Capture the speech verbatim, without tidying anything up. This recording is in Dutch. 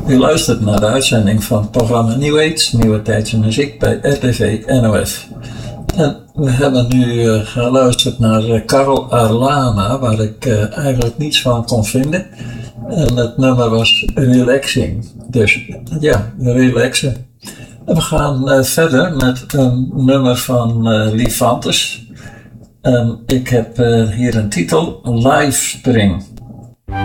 U luistert naar de uitzending van het programma New Age, Nieuwe Tijdse Muziek bij R T V N O F. En we hebben nu uh, geluisterd naar uh, Karel Arlana, waar ik uh, eigenlijk niets van kon vinden. En het nummer was Relaxing. Dus ja, relaxen. En we gaan uh, verder met een nummer van uh, Lifantes. En ik heb uh, hier een titel, Livespring.